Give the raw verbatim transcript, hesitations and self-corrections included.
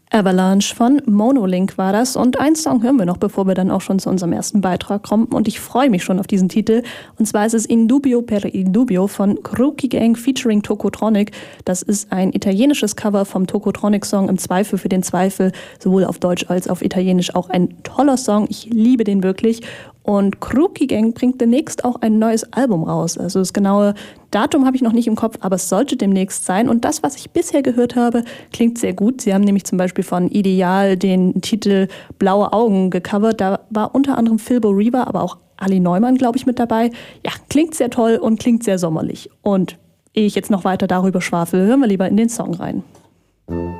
Avalanche von Monolink war das und einen Song hören wir noch, bevor wir dann auch schon zu unserem ersten Beitrag kommen und ich freue mich schon auf diesen Titel und zwar ist es Indubio per Indubio von Crookie Gang featuring Tokotronic. Das ist ein italienisches Cover vom Tokotronic-Song Im Zweifel für den Zweifel, sowohl auf Deutsch als auf Italienisch auch ein toller Song, ich liebe den wirklich und Crookie Gang bringt demnächst auch ein neues Album raus, also das genaue Datum habe ich noch nicht im Kopf, aber es sollte demnächst sein und das, was ich bisher gehört habe, klingt sehr gut. Sie haben nämlich zum Beispiel von Ideal den Titel Blaue Augen gecovert, da war unter anderem Philbo Riva, aber auch Ali Neumann, glaube ich, mit dabei. Ja, klingt sehr toll und klingt sehr sommerlich und ehe ich jetzt noch weiter darüber schwafel, hören wir lieber in den Song rein.